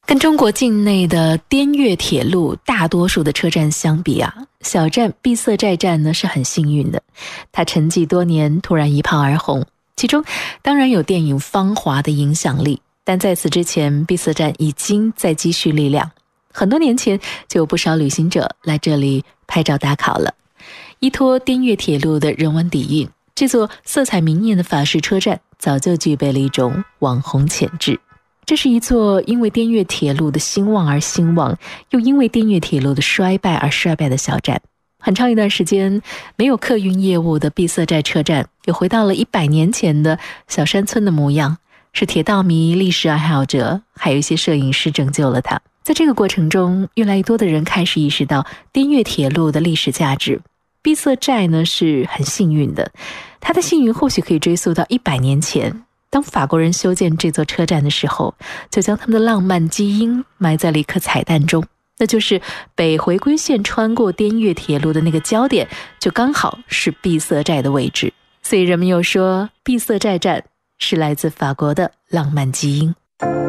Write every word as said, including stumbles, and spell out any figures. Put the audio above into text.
跟中国境内的滇越铁路大多数的车站相比啊，小站碧色寨站呢是很幸运的，它沉寂多年，突然一炮而红。其中当然有电影《芳华》的影响力，但在此之前，碧色站已经在积蓄力量。很多年前就有不少旅行者来这里拍照打卡了。依托滇越铁路的人文底蕴，这座色彩明艳的法式车站早就具备了一种网红潜质。这是一座因为滇越铁路的兴旺而兴旺，又因为滇越铁路的衰败而衰败的小站。很长一段时间没有客运业务的碧色寨车站，又回到了一百年前的小山村的模样，是铁道迷、历史爱好者，还有一些摄影师拯救了它。在这个过程中，越来越多的人开始意识到滇越铁路的历史价值。碧色寨呢是很幸运的，它的幸运或许可以追溯到一百年前。当法国人修建这座车站的时候，就将他们的浪漫基因埋在了一颗彩蛋中，那就是北回归线穿过滇越铁路的那个焦点，就刚好是碧色寨的位置。所以人们又说，碧色寨站是来自法国的浪漫基因。